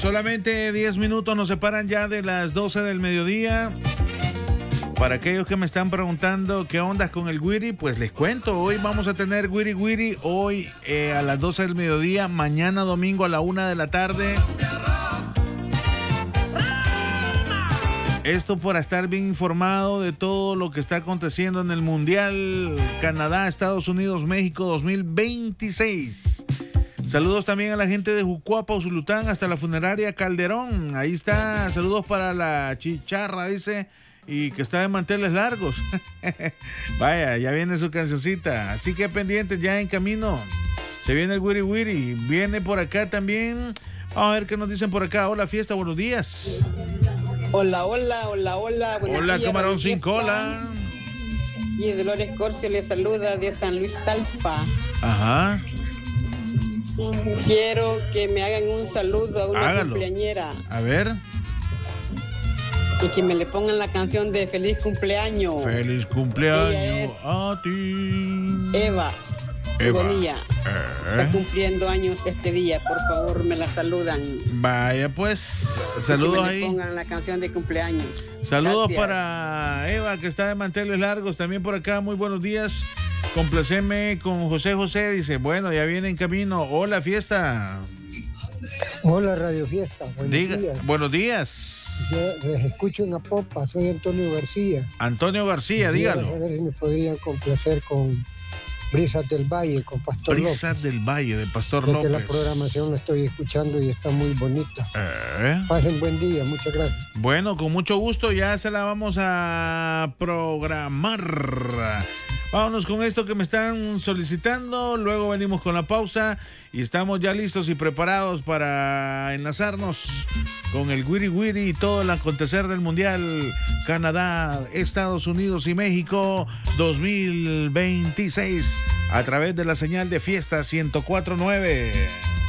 Solamente 10 minutos nos separan ya de las 12 del mediodía. Para aquellos que me están preguntando qué ondas con el Wiri, pues les cuento. Hoy vamos a tener Wiri Wiri, hoy a las 12 del mediodía, mañana domingo a la 1 de la tarde. Esto para estar bien informado de todo lo que está aconteciendo en el Mundial Canadá, Estados Unidos, México 2026. Saludos también a la gente de Jucuapa, Usulután, hasta la funeraria Calderón. Ahí está, saludos para la chicharra, dice, y que está de manteles largos. Vaya, ya viene su cancioncita. Así que pendientes, ya en camino. Se viene el Wiri Wiri. Viene por acá también. Vamos a ver qué nos dicen por acá. Hola, fiesta, buenos días. Hola. Hola, camarón sin cola. Y Dolores Corcio le saluda de San Luis Talpa. Ajá. Quiero que me hagan un saludo a una cumpleañera. A ver. Y que me le pongan la canción de Feliz Cumpleaños. Feliz cumpleaños a ti. Eva. Bonilla. Está cumpliendo años este día. Por favor, me la saludan. Vaya, pues, saludos ahí. Que me le pongan la canción de cumpleaños. Saludos. Gracias. Para Eva, que está de manteles largos. También por acá, muy buenos días. Complaceme con José. Dice, bueno, ya viene en camino. Hola, fiesta. Hola, Radio Fiesta. Buenos días. Yo les escucho en Apopa. Soy Antonio García. Antonio García, dígalo. A ver si me podrían complacer con Brisas del Valle, con Pastor López. Brisas del Valle, de Pastor Porque López. La programación la estoy escuchando y está muy bonita. Pasen buen día, muchas gracias. Bueno, con mucho gusto, ya se la vamos a programar. Vámonos con esto que me están solicitando, luego venimos con la pausa y estamos ya listos y preparados para enlazarnos con el Wiri Wiri y todo el acontecer del Mundial Canadá, Estados Unidos y México 2026 a través de la señal de Fiesta 104.9.